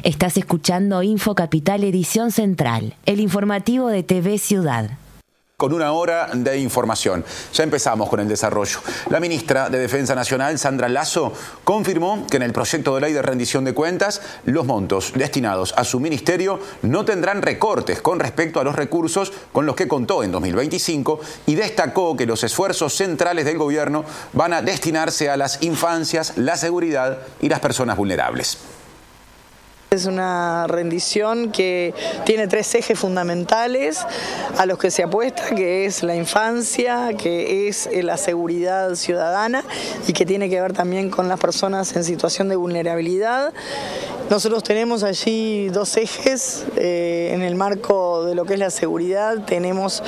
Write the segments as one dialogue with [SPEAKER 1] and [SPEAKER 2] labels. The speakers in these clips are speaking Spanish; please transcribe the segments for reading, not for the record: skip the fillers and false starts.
[SPEAKER 1] Estás escuchando Info Capital Edición Central, el informativo de TV Ciudad.
[SPEAKER 2] Con una hora de información. Ya empezamos con el desarrollo. La ministra de Defensa Nacional, Sandra Lasso, confirmó que en el proyecto de ley de rendición de cuentas, los montos destinados a su ministerio no tendrán recortes con respecto a los recursos con los que contó en 2025 y destacó que los esfuerzos centrales del gobierno van a destinarse a las infancias, la seguridad y las personas vulnerables.
[SPEAKER 3] Es una rendición que tiene 3 ejes fundamentales a los que se apuesta, que es la infancia, que es la seguridad ciudadana y que tiene que ver también con las personas en situación de vulnerabilidad. Nosotros tenemos allí 2 ejes en el marco de lo que es la seguridad. Tenemos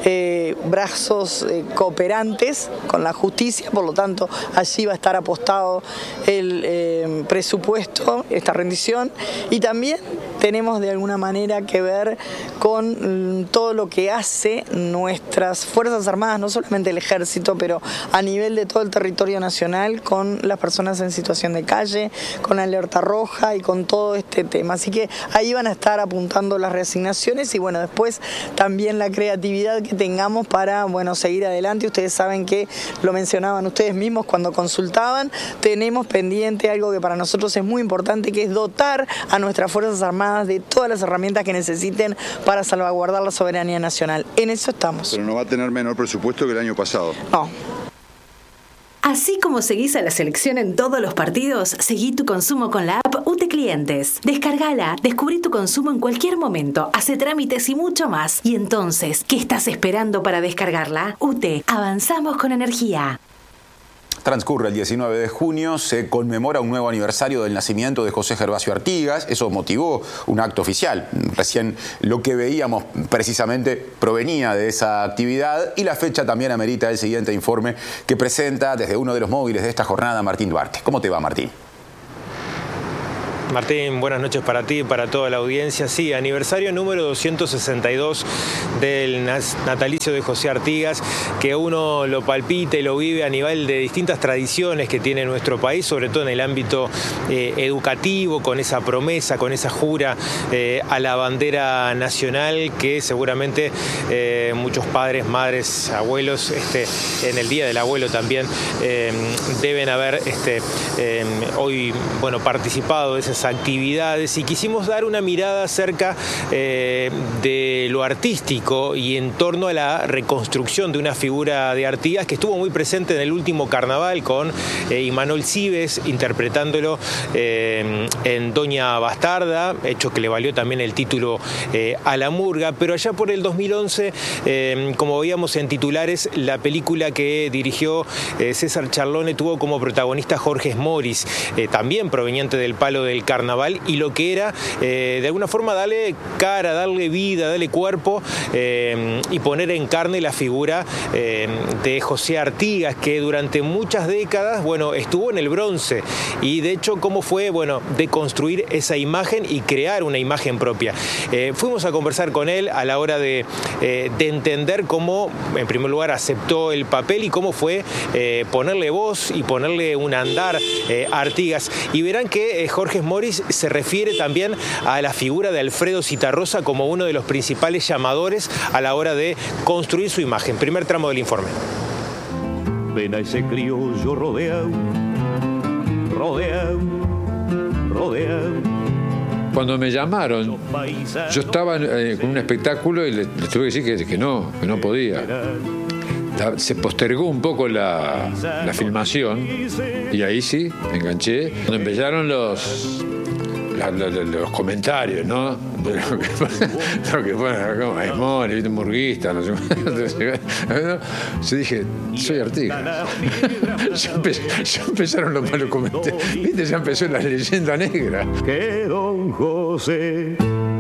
[SPEAKER 3] brazos cooperantes con la justicia, por lo tanto allí va a estar apostado el presupuesto, esta rendición. Y también tenemos de alguna manera que ver con todo lo que hace nuestras Fuerzas Armadas, no solamente el Ejército, pero a nivel de todo el territorio nacional, con las personas en situación de calle, con alerta roja y con todo este tema. Así que ahí van a estar apuntando las reasignaciones y bueno, después también la creatividad que tengamos para, bueno, seguir adelante. Ustedes saben que lo mencionaban ustedes mismos cuando consultaban, tenemos pendiente algo que para nosotros es muy importante, que es dotar a nuestras Fuerzas Armadas de todas las herramientas que necesiten para salvaguardar la soberanía nacional. En eso estamos.
[SPEAKER 4] Pero no va a tener menor presupuesto que el año pasado.
[SPEAKER 3] No.
[SPEAKER 5] Así como seguís a la selección en todos los partidos, seguí tu consumo con la app UTE Clientes. Descargala, descubrí tu consumo en cualquier momento, hace trámites y mucho más. Y entonces, ¿qué estás esperando para descargarla? UTE, avanzamos con energía.
[SPEAKER 2] Transcurre el 19 de junio, se conmemora un nuevo aniversario del nacimiento de José Gervasio Artigas. Eso motivó un acto oficial. Recién lo que veíamos precisamente provenía de esa actividad y la fecha también amerita el siguiente informe que presenta desde uno de los móviles de esta jornada Martín Duarte. ¿Cómo te va, Martín?
[SPEAKER 6] Martín, buenas noches para ti y para toda la audiencia. Sí, aniversario número 262 del natalicio de José Artigas, que uno lo palpita y lo vive a nivel de distintas tradiciones que tiene nuestro país, sobre todo en el ámbito educativo, con esa promesa, con esa jura a la bandera nacional que seguramente muchos padres, madres, abuelos, en el Día del Abuelo también deben haber hoy participado de esas actividades, y quisimos dar una mirada acerca de lo artístico y en torno a la reconstrucción de una figura de Artigas que estuvo muy presente en el último carnaval con Imanol Cibes interpretándolo en Doña Bastarda, hecho que le valió también el título a la murga. Pero allá por el 2011, como veíamos en titulares, la película que dirigió César Charlone tuvo como protagonista Jorge Smoris, también proveniente del palo del carnaval, y lo que era de alguna forma darle cara, darle vida, darle cuerpo y poner en carne la figura de José Artigas, que durante muchas décadas estuvo en el bronce, y de hecho cómo fue de construir esa imagen y crear una imagen propia. Fuimos a conversar con él a la hora de entender cómo en primer lugar aceptó el papel y cómo fue ponerle voz y ponerle un andar a Artigas, y verán que Jorge Smoris se refiere también a la figura de Alfredo Zitarrosa como uno de los principales llamadores a la hora de construir su imagen. Primer tramo del informe.
[SPEAKER 7] Ven a ese criollo rodeado.
[SPEAKER 8] Cuando me llamaron, yo estaba con un espectáculo y les tuve que decir que no podía. Se postergó un poco la filmación y ahí sí, me enganché. Cuando empezaron los comentarios, ¿no? De lo que fueron, como Esmori, murguista, no sé. Yo dije, soy Artigas. Ya empezaron los malos comentarios. ¿Viste? Ya empezó la leyenda negra.
[SPEAKER 7] Que don José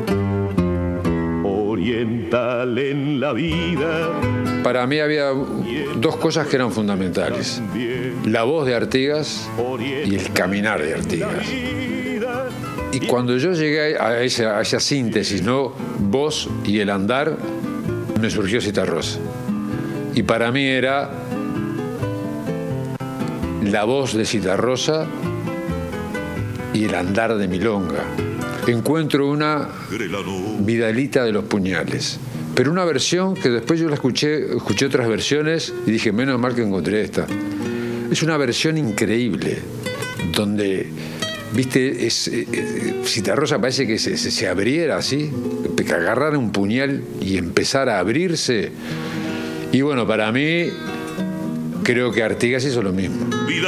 [SPEAKER 7] oriental en la vida.
[SPEAKER 8] Para mí había 2 cosas que eran fundamentales: la voz de Artigas y el caminar de Artigas. Y cuando yo llegué a esa síntesis, ¿no? Voz y el andar, me surgió Zitarrosa. Y para mí era la voz de Zitarrosa y el andar de milonga. Encuentro una Vidalita de los puñales, pero una versión que después yo la escuché otras versiones y dije, menos mal que encontré esta. Es una versión increíble, donde, viste, Citarrosa parece que se abriera así, que agarrara un puñal y empezara a abrirse. Y bueno, para mí, creo que Artigas hizo lo mismo.